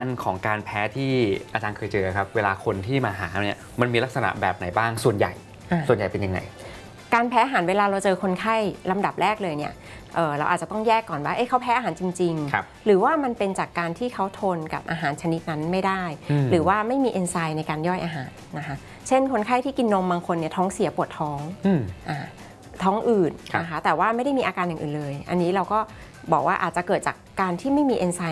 อันของการแพ้ที่อาจารย์เคยเจอครับเวลาคนที่มาหาเนี่ยมันมีลักษณะแบบไหนบ้างส่วนใหญ่เป็นยังไงการแพ้อาหารเวลาเราเจอคนไข้ลำดับแรกเลยเนี่ยเราอาจจะต้องแยกก่อนว่าเขาแพ้อาหารจริงๆหรือว่ามันเป็นจากการที่เขาทนกับอาหารชนิดนั้นไม่ได้หรือว่าไม่มีเอนไซม์ในการย่อยอาหารนะคะเช่นคนไข้ที่กินนมบางคนเนี่ยท้องเสียปวดท้องท้องอืดนะคะแต่ว่าไม่ได้มีอาการอย่างอื่นเลยอันนี้เราก็บอกว่าอาจจะเกิดจากการที่ไม่มีเอนไซม์